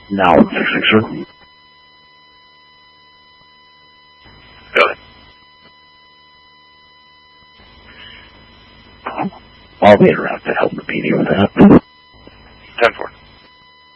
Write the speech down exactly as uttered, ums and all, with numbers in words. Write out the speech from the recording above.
Now, six six, sir. Got it. I'll be around to help the P D with that. ten four.